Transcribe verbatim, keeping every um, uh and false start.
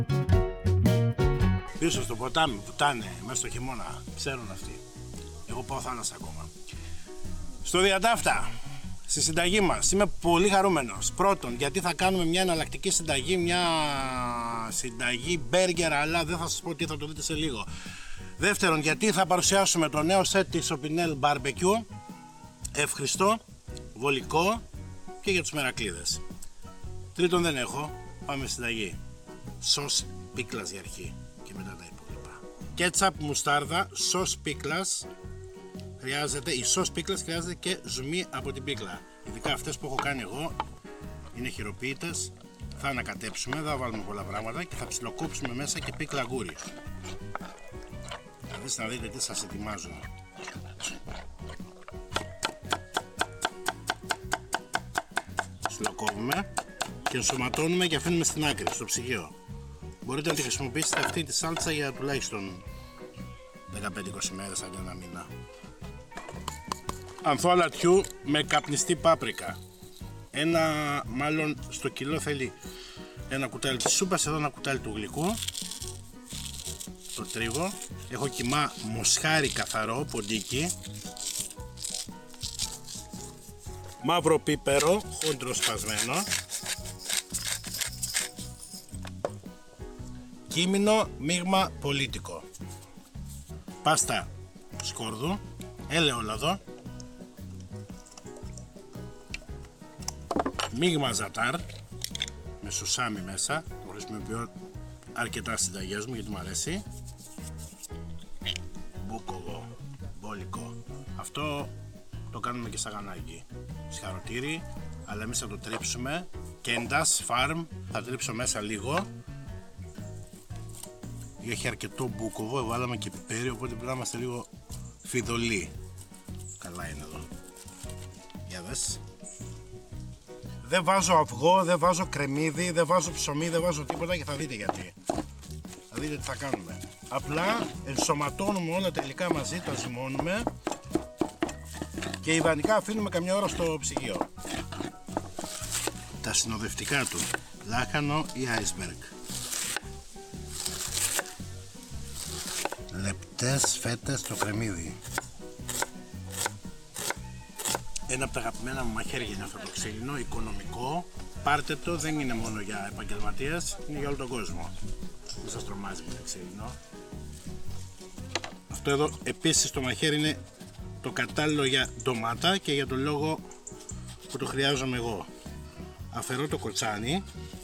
Πίσω στο ποτάμι, βουτάνε μέσα στο χειμώνα. Ξέρουν αυτοί. Εγώ πάω θάλασσα ακόμα. Στο διατάφτα, στη συνταγή μας, είμαι πολύ χαρούμενος. Πρώτον, γιατί θα κάνουμε μια εναλλακτική συνταγή, μια συνταγή μπέργκερ, αλλά δεν θα σας πω τι, θα το δείτε σε λίγο. Δεύτερον, γιατί θα παρουσιάσουμε το νέο σετ της Opinel Barbecue. Εύχριστο, βολικό και για τους μερακλείδες. Τρίτον, δεν έχω. Πάμε στη συνταγή. Σος πίκλας για αρχή και μετά τα υπόλοιπα. Κέτσαπ μουστάρδα, σος πίκλας. Χρειάζεται, η σος πίκλας χρειάζεται και ζουμί από την πίκλα. Ειδικά αυτές που έχω κάνει εγώ είναι χειροποίητες. Θα ανακατέψουμε, δεν θα βάλουμε πολλά πράγματα και θα ψιλοκόψουμε μέσα και πίκλα γούρι. Θα δείτε τι σας ετοιμάζω. Ψιλοκόβουμε και ενσωματώνουμε και αφήνουμε στην άκρη, στο ψυγείο. Μπορείτε να τη χρησιμοποιήσετε αυτή τη σάλτσα για τουλάχιστον δεκαπέντε είκοσι μέρες αντί ένα μήνα. Ανθό αλατιού με καπνιστή πάπρικα. Ένα, μάλλον στο κιλό θέλει ένα κουτάλι της σούπας, εδώ ένα κουτάλι του γλυκού. Το τρίβω. Έχω κιμά μοσχάρι καθαρό, ποντίκι. Μαύρο πίπερο, χόντρο σπασμένο. Κίμινο μείγμα πολίτικο. Πάστα σκόρδου, ελαιόλαδο. Μείγμα ζατάρ με σουσάμι μέσα. Το χρησιμοποιώ αρκετά στις συνταγές μου γιατί μου αρέσει. Μπούκοβο, μπόλικο. Αυτό το κάνουμε και σαγανάκι. Σιχαρωτήρι, αλλά εμείς θα το τρίψουμε. Κέντας, φάρμ, θα τρίψω μέσα λίγο. Έχει αρκετό μπούκοβο, βάλαμε και πιπέρι, οπότε πρέπει να είμαστε λίγο φιδωλοί. Καλά είναι εδώ. Για δες. Δεν βάζω αυγό, δεν βάζω κρεμμύδι, δεν βάζω ψωμί, δεν βάζω τίποτα και θα δείτε γιατί. Θα δείτε τι θα κάνουμε. Απλά ενσωματώνουμε όλα τελικά μαζί, τα ζυμώνουμε και ιδανικά αφήνουμε καμιά ώρα στο ψυγείο. Τα συνοδευτικά του, λάχανο ή iceberg. Λεπτές φέτες στο κρεμμύδι. Ένα από τα αγαπημένα μου μαχαίρια είναι αυτό το ξύλινο, οικονομικό. Πάρτε το, δεν είναι μόνο για επαγγελματίες, είναι για όλο τον κόσμο. Δεν σας τρομάζει με το ξύλινο. Αυτό εδώ επίσης το μαχαίρι είναι το κατάλληλο για ντομάτα και για τον λόγο που το χρειάζομαι εγώ. Αφαιρώ το κοτσάνι